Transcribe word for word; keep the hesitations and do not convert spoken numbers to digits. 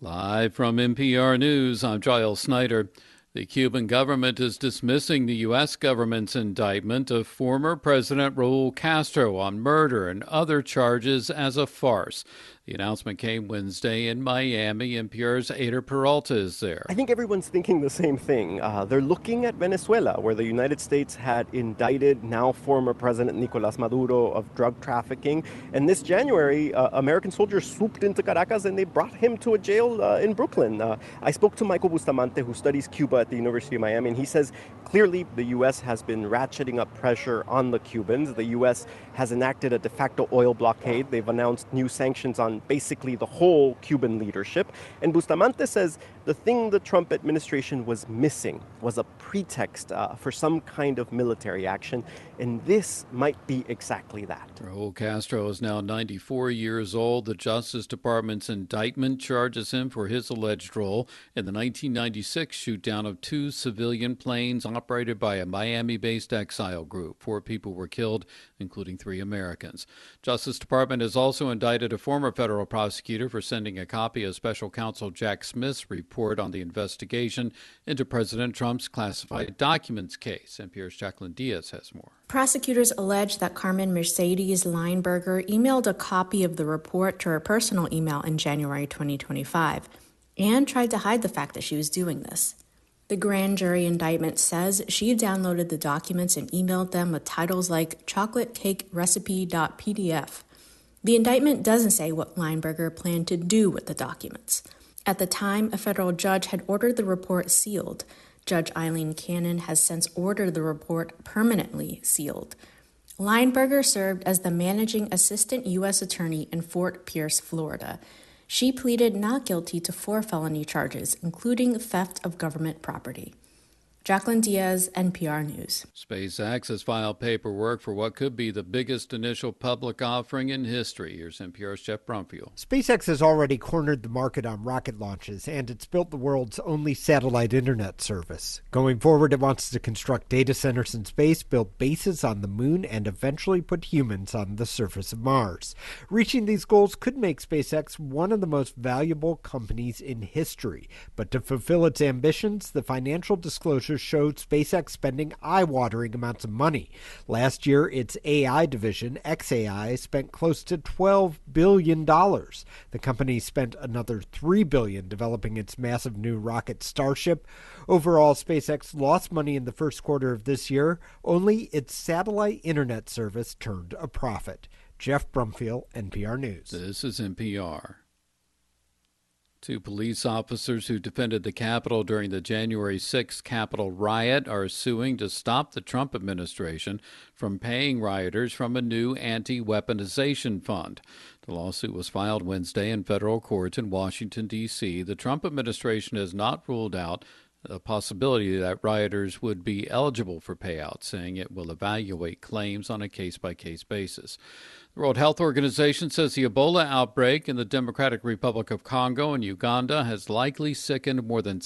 Live from N P R News, I'm Giles Snyder. The Cuban government is dismissing the U S government's indictment of former President Raul Castro on murder and other charges as a farce. The announcement came Wednesday in Miami. N P R's Ader Peralta is there. I think everyone's thinking the same thing. Uh, they're looking at Venezuela, where the United States had indicted now former President Nicolas Maduro of drug trafficking. And this January, uh, American soldiers swooped into Caracas and they brought him to a jail uh, in Brooklyn. Uh, I spoke to Michael Bustamante, who studies Cuba at the University of Miami, and he says clearly the U S has been ratcheting up pressure on the Cubans. The U S has enacted a de facto oil blockade. They've announced new sanctions on basically the whole Cuban leadership. And Bustamante says the thing the Trump administration was missing was a pretext uh, for some kind of military action, and this might be exactly that. Raul Castro is now ninety-four years old. The Justice Department's indictment charges him for his alleged role in the nineteen ninety-six shootdown of two civilian planes operated by a Miami-based exile group. Four people were killed, including three Americans. Justice Department has also indicted a former federal prosecutor for sending a copy of Special Counsel Jack Smith's report on the investigation into President Trump's classified documents case. N P R's Jacqueline Diaz has more. Prosecutors allege that Carmen Mercedes Lineberger emailed a copy of the report to her personal email in January twenty twenty-five and tried to hide the fact that she was doing this. The grand jury indictment says she downloaded the documents and emailed them with titles like chocolate cake recipe dot p d f. The indictment doesn't say what Lineberger planned to do with the documents. At the time, a federal judge had ordered the report sealed. Judge Eileen Cannon has since ordered the report permanently sealed. Lineberger served as the managing assistant U S attorney in Fort Pierce, Florida. She pleaded not guilty to four felony charges, including theft of government property. Jacqueline Diaz, N P R News. SpaceX has filed paperwork for what could be the biggest initial public offering in history. Here's N P R's Jeff Brumfield. SpaceX has already cornered the market on rocket launches, and it's built the world's only satellite internet service. Going forward, it wants to construct data centers in space, build bases on the moon, and eventually put humans on the surface of Mars. Reaching these goals could make SpaceX one of the most valuable companies in history. But to fulfill its ambitions, the financial disclosure showed SpaceX spending eye-watering amounts of money. Last year, its A I division, X A I, spent close to twelve billion dollars. The company spent another three billion dollars developing its massive new rocket Starship. Overall, SpaceX lost money in the first quarter of this year. Only its satellite internet service turned a profit. Jeff Brumfield, N P R News. This is N P R. Two police officers who defended the Capitol during the January sixth Capitol riot are suing to stop the Trump administration from paying rioters from a new anti-weaponization fund. The lawsuit was filed Wednesday in federal courts in Washington, D C The Trump administration has not ruled out the possibility that rioters would be eligible for payouts, saying it will evaluate claims on a case-by-case basis. The World Health Organization says the Ebola outbreak in the Democratic Republic of Congo and Uganda has likely sickened more than